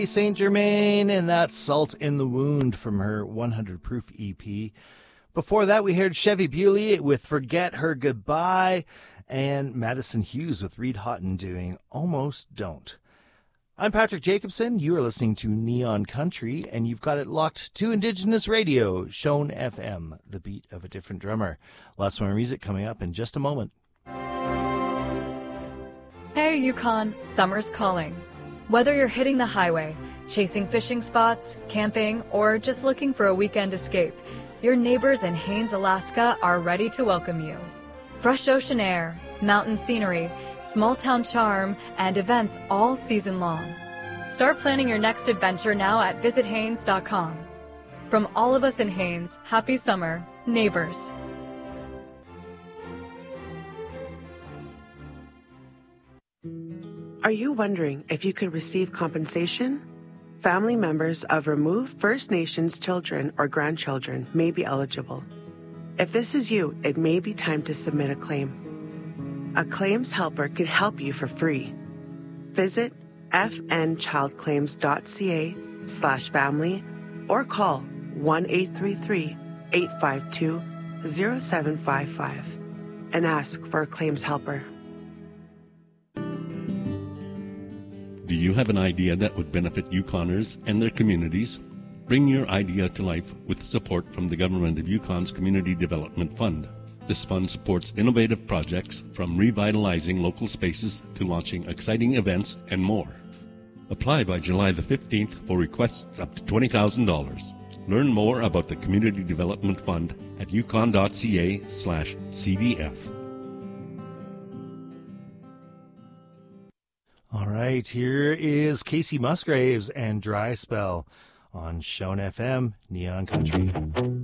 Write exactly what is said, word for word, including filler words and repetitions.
Saint Germain, and that's Salt in the Wound from her one hundred proof E P. Before that, we heard Chevy Bewley with Forget Her Goodbye, and Madison Hughes with Reed Houghton doing Almost Don't. I'm Patrick Jacobson. You are listening to Neon Country, and you've got it locked to Indigenous Radio, Shone F M, the beat of a different drummer. Lots more music coming up in just a moment. Hey, Yukon, summer's calling. Whether you're hitting the highway, chasing fishing spots, camping, or just looking for a weekend escape, your neighbors in Haines, Alaska are ready to welcome you. Fresh ocean air, mountain scenery, small town charm, and events all season long. Start planning your next adventure now at visit haines dot com. From all of us in Haines, happy summer, neighbors. Are you wondering if you could receive compensation? Family members of removed First Nations children or grandchildren may be eligible. If this is you, it may be time to submit a claim. A claims helper can help you for free. Visit fnchildclaims.ca slash family or call one eight three three, eight five two, zero seven five five and ask for a claims helper. Do you have an idea that would benefit Yukoners and their communities? Bring your idea to life with support from the Government of Yukon's Community Development Fund. This fund supports innovative projects from revitalizing local spaces to launching exciting events and more. Apply by July the fifteenth for requests up to twenty thousand dollars. Learn more about the Community Development Fund at yukon.ca slash CDF. All right, here is Casey Musgraves and Dry Spell on Shone F M, Neon Country.